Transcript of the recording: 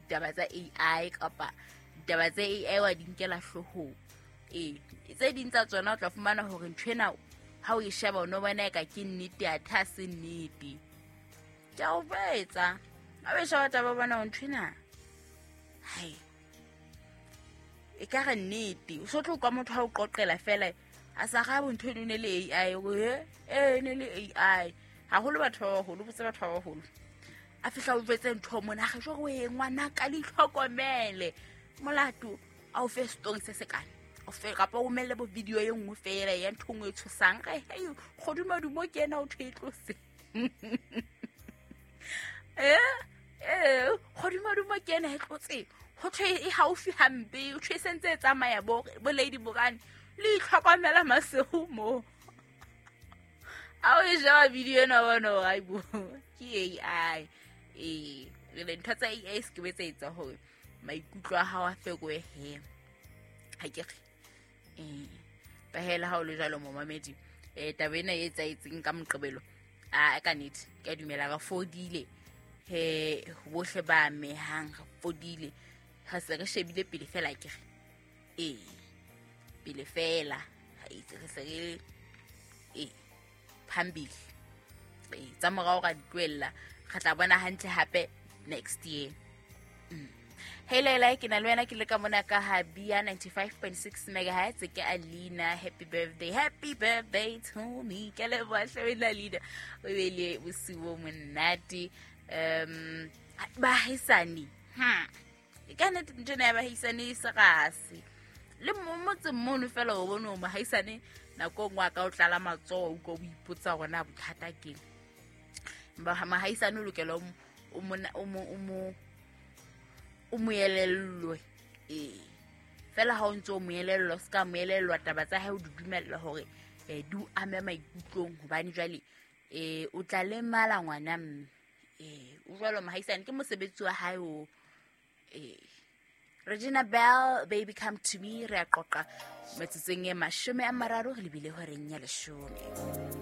ditaba tsa AI kapa ditaba tsa AI wa di nkela hlohong. Tse ding tsa tsona o tla fumana hore nthwena ha o e sheba o no bona eka ke nnete atha se nnete. Ke a o betsa a be sheba taba bona nthwena hai e ka re nnete o so tlo kwa motho ha o qoqela fela a sa ga bo ntho ne le AI o ne le AI ha holo batho ba holo botse batho ba holo a fihla o vetse ntho mona ga jo we ngwana ka le tlhokomele molato a o fe story se sekane o fe kapa o melle bo video e nngwe fela ya ntho ngwe tshosang ga hey godumadumo ke ena o thwetlose godumadumo ke ena e tlotse ho thwe e haufi hampe o thwe sentse e tsamaya bo lady bogane le tlhokomela masego mo a o ja video ena bona o ai bo ke AI le ntho tsa AI se ke betsa etsa hore maikutlo a hao a fekwe he ha ke bahela ha o le jalo mo mamedi tabena e etsaetseng ka moqebelo a ka nete ke dumela ga fodile bohle ba mehang fodile ha se re shebile pele fela ke pele fela ha itse se phambili tsa morao ga ditwella ga tla bona hantle hape next year. Hey Leila, ke na le wena ke le ka mona ka Habia 95.6 MHz ke Alina. Happy birthday to me. Ke le bua hlwela leader o bele bosiwo monate bahisani e ka nne ntena ya bahisani se gase le mmotse mmono fela o bona o bahisani nako ngwa ka o tlala matso o go ipotsa gona bothata ke ba mahaisane o lokela o moelellwe fela ha o ntse o moelellwa ska moelellwa taba tsa hae o dumella hore di ame maikutlong hobane jwale o tla le mala ngwana o jwalo mahaisane ke mosebetsi wa hae o Regina Bell, Baby Come to Me, re a qoqa metsotseng e 30 le bile ho reng ya 10.